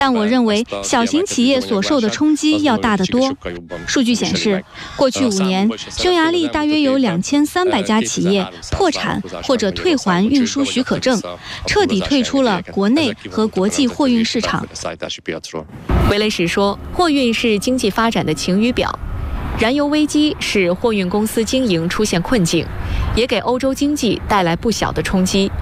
但我认为小型企业所受的冲击要大得多。数据显示，过去5年，匈牙利大约有2300家企业破产或者退还运输许可证，彻底退出了国内和国际货运市场。 韦雷什说，货运是经济发展的晴雨表。燃油危机使货运公司经营出现困境，也给欧洲经济带来不小的冲击。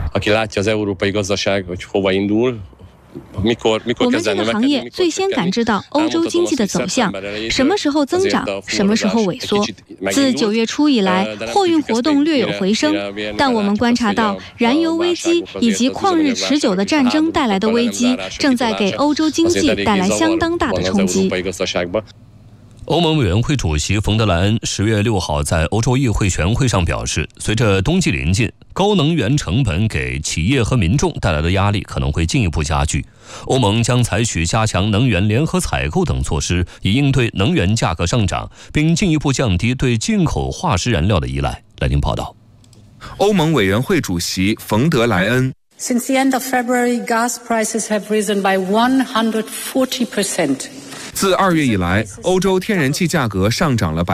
我们这个行业最先感知到欧洲经济的走向，什么时候增长，什么时候萎缩。自9月初以来，货运活动略有回升，但我们观察到燃油危机以及旷日持久的战争带来的危机，正在给欧洲经济带来相当大的冲击。 欧盟委员会主席冯德莱恩10月6号在欧洲议会全会上表示，随着冬季临近，高能源成本给企业和民众带来的压力可能会进一步加剧。欧盟将采取加强能源联合采购等措施，以应对能源价格上涨，并进一步降低对进口化石燃料的依赖。来听报道。 欧盟委员会主席冯德莱恩 Since the end of February, gas prices have risen by 140%. 自2月以来，欧洲天然气价格上涨了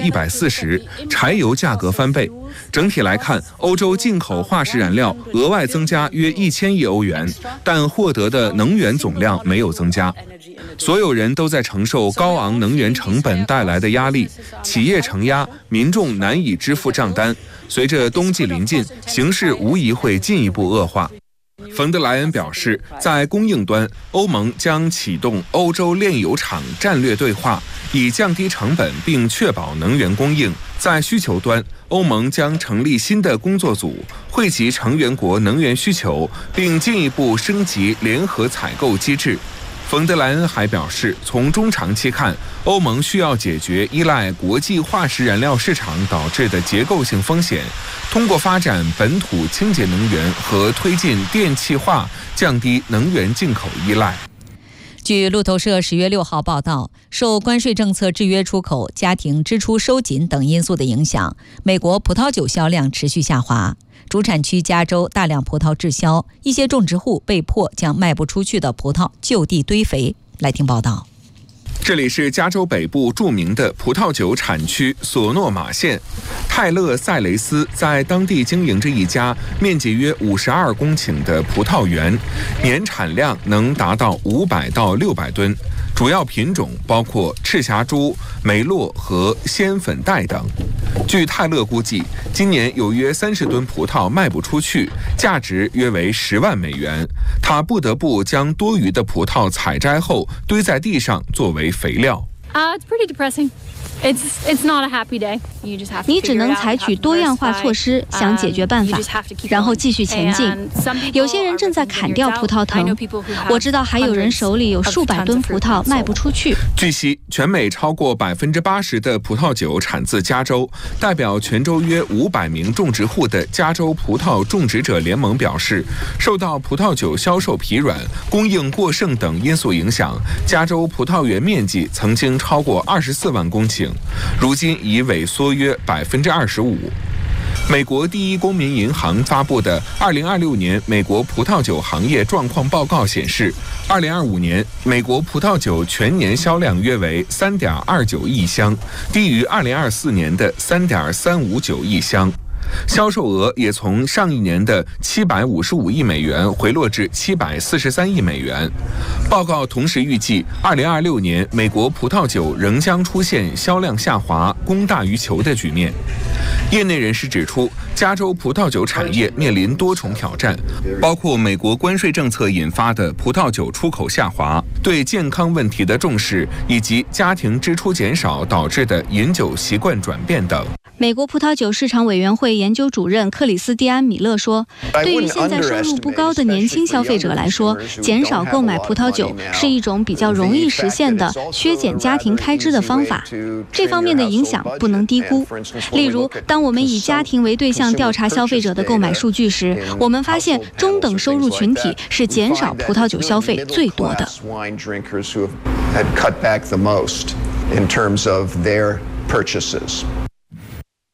140%，柴油价格翻倍。整体来看，欧洲进口化石燃料额外增加约1000亿欧元，但获得的能源总量没有增加。所有人都在承受高昂能源成本带来的压力，企业承压，民众难以支付账单。随着冬季临近，形势无疑会进一步恶化。冯德莱恩表示，在供应端，欧盟将启动欧洲炼油厂战略对话，以降低成本并确保能源供应。在需求端，欧盟将成立新的工作组，汇集成员国能源需求，并进一步升级联合采购机制。冯德莱恩还表示，从中长期看，欧盟需要解决依赖国际化石燃料市场导致的结构性风险，通过发展本土清洁能源和推进电气化，降低能源进口依赖。 据路透社10月6号报道，受关税政策制约出口、家庭支出收紧等因素的影响，美国葡萄酒销量持续下滑。主产区加州大量葡萄滞销，一些种植户被迫将卖不出去的葡萄就地堆肥。来听报道。 这里是加州北部著名的葡萄酒产区索诺马县，泰勒塞雷斯在当地经营着一家面积约52公顷的葡萄园，年产量能达到500到600吨。主要品种包括赤霞珠、梅洛和鲜粉黛等。据泰勒估计，今年有约30吨葡萄卖不出去，价值约为10万美元。他不得不将多余的葡萄采摘后堆在地上作为肥料。 It's pretty depressing. It's not a happy day. 你只能采取多样化措施，想解决办法，然后继续前进。有些人正在砍掉葡萄藤，我知道还有人手里有数百吨葡萄卖不出去。 据悉，全美超过80%的葡萄酒产自加州。代表全州约500名种植户的加州葡萄种植者联盟表示，受到葡萄酒销售疲软、供应过剩等因素影响，加州葡萄园面积曾经超过24万公顷。如今已萎缩约25%。美国第一公民银行发布的2026年美国葡萄酒行业状况报告显示，2025年美国葡萄酒全年销量约为3.29亿箱，低于2024年的3.359亿箱。销售额也从上一年的755亿美元回落至743亿美元。报告同时预计，2026年美国葡萄酒仍将出现销量下滑、供大于求的局面。业内人士指出，加州葡萄酒产业面临多重挑战，包括美国关税政策引发的葡萄酒出口下滑、对健康问题的重视，以及家庭支出减少导致的饮酒习惯转变等。 美国葡萄酒市场委员会研究主任克里斯蒂安·米勒说，对于现在收入不高的年轻消费者来说，减少购买葡萄酒是一种比较容易实现的削减家庭开支的方法。这方面的影响不能低估。例如，当我们以家庭为对象调查消费者的购买数据时，我们发现中等收入群体是减少葡萄酒消费最多的。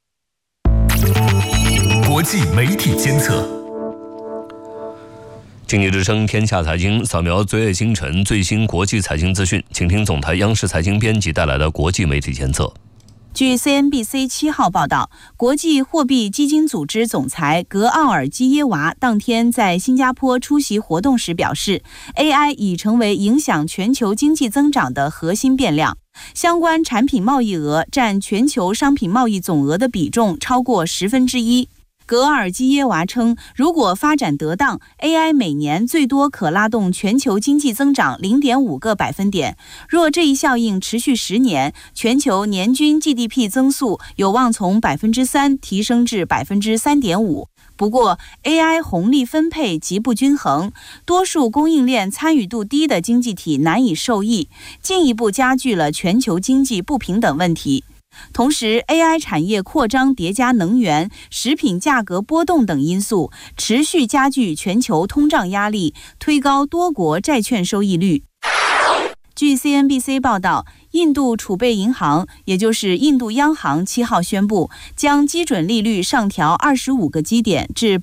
国际媒体监测。 经济之声天下财经扫描昨夜星辰最新国际财经资讯，请听总台央视财经编辑带来的国际媒体监测。 据 CNBC 7号报道，国际货币基金组织总裁格奥尔基耶娃当天在新加坡出席活动时表示， AI 已成为影响全球经济增长的核心变量，相关产品贸易额占全球商品贸易总额的比重超过1/10。格尔基耶娃称，如果发展得当， AI 每年最多可拉动全球经济增长 0.5个百分点。若这一效应持续10年，全球年均 GDP 增速有望从 3% 提升至 3.5%。不过 AI 红利分配极不均衡，多数供应链参与度低的经济体难以受益，进一步加剧了全球经济不平等问题。同时 AI 产业扩张叠加能源、食品价格波动等因素，持续加剧全球通胀压力，推高多国债券收益率。据 CNBC 报道，印度储备银行，也就是印度央行7号宣布，将基准利率上调25个基点至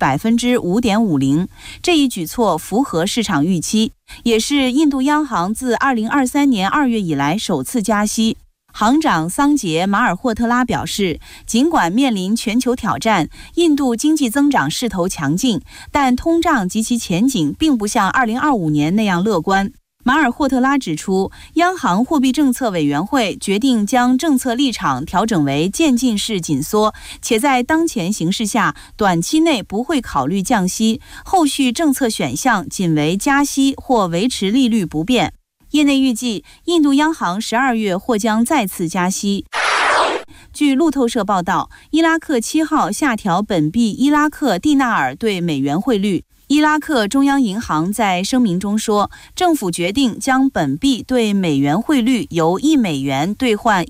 5.50%。这一举措符合市场预期，也是印度央行自2023年2月以来首次加息。行长桑杰·马尔霍特拉表示，尽管面临全球挑战，印度经济增长势头强劲，但通胀及其前景并不像2025年那样乐观。马尔霍特拉指出，央行货币政策委员会决定将政策立场调整为渐进式紧缩，且在当前形势下，短期内不会考虑降息，后续政策选项仅为加息或维持利率不变。业内预计，印度央行12月或将再次加息。据路透社报道，伊拉克7号下调本币伊拉克蒂纳尔对美元汇率。伊拉克中央银行在声明中说，政府决定将本币对美元汇率由1美元兑换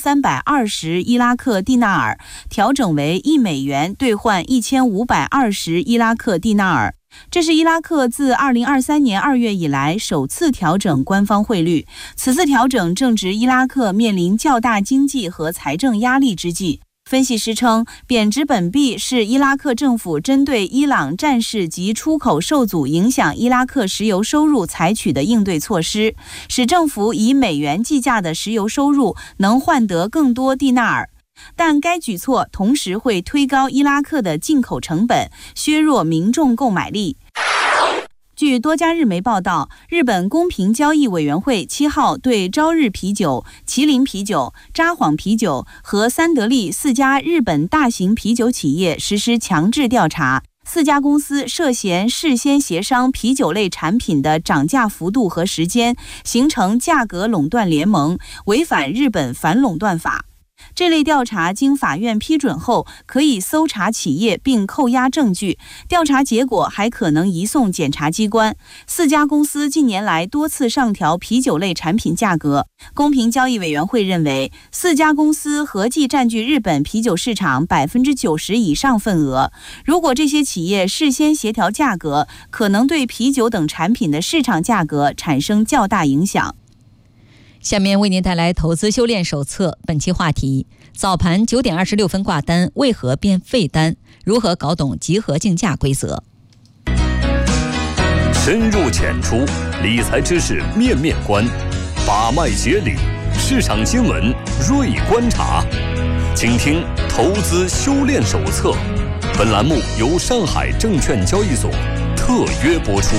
1320伊拉克蒂纳尔，调整为1美元兑换1520伊拉克蒂纳尔。这是伊拉克自2023年2月以来首次调整官方汇率，此次调整正值伊拉克面临较大经济和财政压力之际。分析师称，贬值本币是伊拉克政府针对伊朗战事及出口受阻影响伊拉克石油收入采取的应对措施，使政府以美元计价的石油收入能换得更多蒂纳尔。但该举措同时会推高伊拉克的进口成本，削弱民众购买力。据多家日媒报道，日本公平交易委员会7号对朝日啤酒、麒麟啤酒、札幌啤酒和三得利4家日本大型啤酒企业实施强制调查。4家公司涉嫌事先协商啤酒类产品的涨价幅度和时间，形成价格垄断联盟，违反日本反垄断法。这类调查经法院批准后，可以搜查企业并扣押证据，调查结果还可能移送检察机关。4家公司近年来多次上调啤酒类产品价格。公平交易委员会认为，4家公司合计占据日本啤酒市场 90% 以上份额。如果这些企业事先协调价格，可能对啤酒等产品的市场价格产生较大影响。 下面为您带来投资修炼手册，本期话题：早盘9点26分挂单为何变废单？如何搞懂集合竞价规则？ 深入浅出，理财知识面面观，把脉解理，市场新闻锐观察。请听投资修炼手册。本栏目由上海证券交易所特约播出。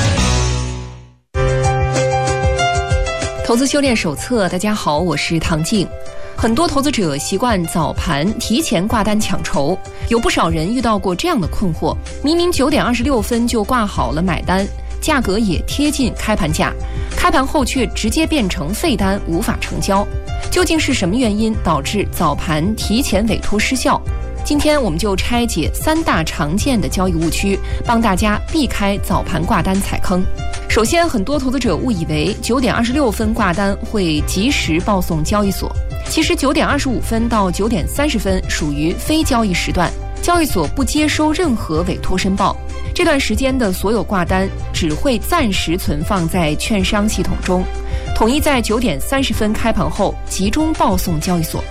投资修炼手册，大家好，我是唐静。很多投资者习惯早盘提前挂单抢筹，有不少人遇到过这样的困惑：明明9点26分就挂好了买单，价格也贴近开盘价，开盘后却直接变成废单，无法成交。究竟是什么原因导致早盘提前委托失效？今天我们就拆解3大常见的交易误区，帮大家避开早盘挂单踩坑。首先，很多投资者误以为9点26分挂单会及时报送交易所，其实9点25分到9点30分属于非交易时段，交易所不接收任何委托申报。这段时间的所有挂单只会暂时存放在券商系统中，统一在9点30分开盘后集中报送交易所。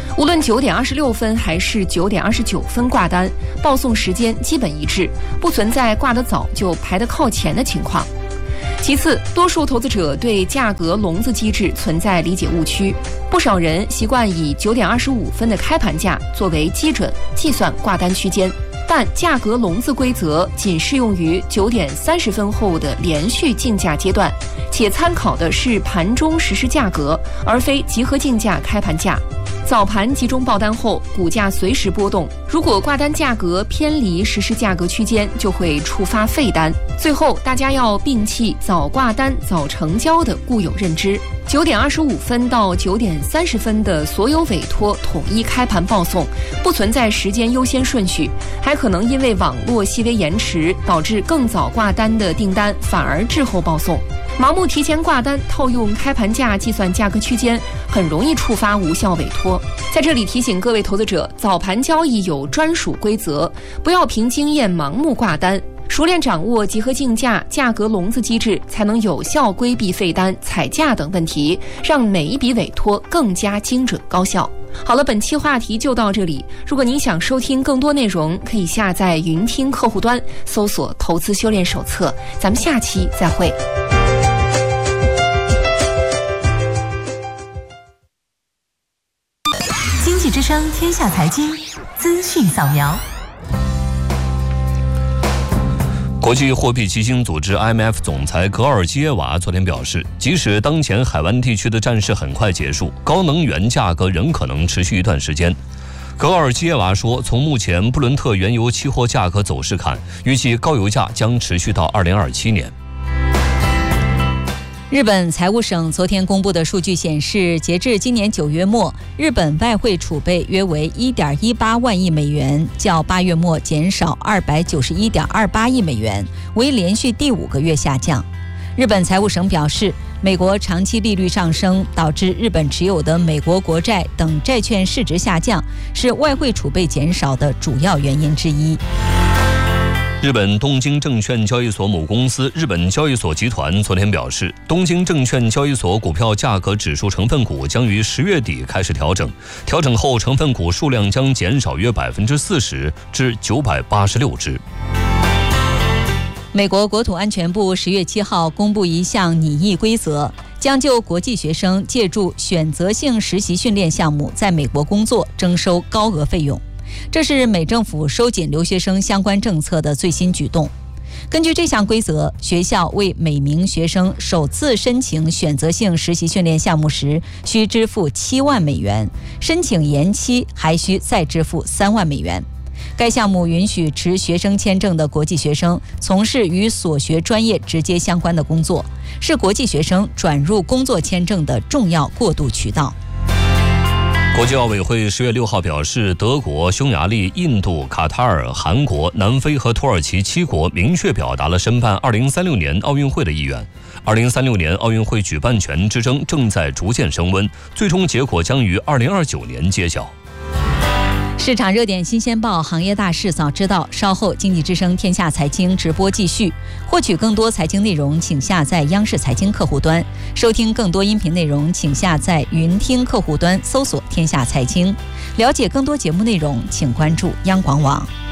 无论9点26分还是9点29分挂单，报送时间基本一致，不存在挂得早就排得靠前的情况。其次，多数投资者对价格笼子机制存在理解误区，不少人习惯以9点25分的开盘价作为基准计算挂单区间，但价格笼子规则仅适用于9点30分后的连续竞价阶段，且参考的是盘中实时价格，而非集合竞价开盘价。早盘集中报单后，股价随时波动，如果挂单价格偏离实时价格区间，就会触发废单。最后，大家要摒弃早挂单早成交的固有认知，9点25分到9点30分的所有委托统一开盘报送，不存在时间优先顺序，还可能因为网络细微延迟，导致更早挂单的订单反而滞后报送。盲目提前挂单，套用开盘价计算价格区间，很容易触发无效委托。在这里提醒各位投资者，早盘交易有专属规则，不要凭经验盲目挂单，熟练掌握集合竞价、价格笼子机制，才能有效规避废单、踩价等问题，让每一笔委托更加精准高效。好了，本期话题就到这里。如果您想收听更多内容，可以下载云听客户端，搜索投资修炼手册。咱们下期再会。 经济之声天下财经资讯扫描。 国际货币基金组织 IMF 总裁格尔基耶娃昨天表示，即使当前海湾地区的战事很快结束，高能源价格仍可能持续一段时间。格尔基耶娃说，从目前布伦特原油期货价格走势看，预计高油价将持续到2027年。 日本财务省昨天公布的数据显示，截至今年9月末，日本外汇储备约为 1.18 万亿美元，较8月末减少 291.28 亿美元，为连续第5个月下降。日本财务省表示，美国长期利率上升导致日本持有的美国国债等债券市值下降，是外汇储备减少的主要原因之一。 日本东京证券交易所母公司日本交易所集团昨天表示，东京证券交易所股票价格指数成分股将于10月底开始调整，调整后成分股数量将减少约 40% 至986只。 美国国土安全部10月7号公布一项拟议规则，将就国际学生借助选择性实习训练项目在美国工作征收高额费用。这是美政府收紧留学生相关政策的最新举动。根据这项规则，学校为每名学生首次申请选择性实习训练项目时，需支付7万美元，申请延期还需再支付3万美元。该项目允许持学生签证的国际学生从事与所学专业直接相关的工作，是国际学生转入工作签证的重要过渡渠道。 国际奥委会10月6号表示，德国、匈牙利、印度、卡塔尔、韩国、南非和土耳其7国明确表达了申办2036年奥运会的意愿。2036年奥运会举办权之争正在逐渐升温，最终结果将于2029年揭晓。 市场热点新鲜报，行业大事早知道。稍后经济之声天下财经直播继续。获取更多财经内容，请下载央视财经客户端；收听更多音频内容，请下载云听客户端，搜索天下财经。了解更多节目内容，请关注央广网。